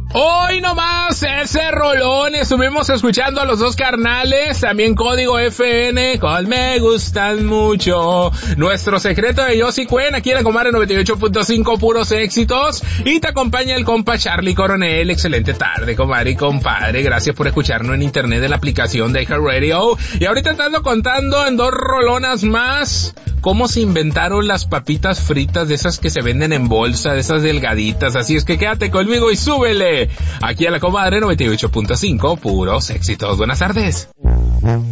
Hoy nomás ese rolón, estuvimos escuchando a los dos carnales, también Código FN, con Me Gustan Mucho, Nuestro Secreto de Yossi Cuen, aquí en la Comadre 98.5, puros éxitos, y te acompaña el compa Charlie Coronel. Excelente tarde, comadre y compadre, gracias por escucharnos en internet de la aplicación de iHeartRadio, y ahorita te ando contando en dos rolonas más cómo se inventaron las papitas fritas de esas que se venden en bolsa, de esas delgaditas, así es que quédate conmigo y súbele aquí a la Comadre 98.5, puros éxitos. Buenas tardes.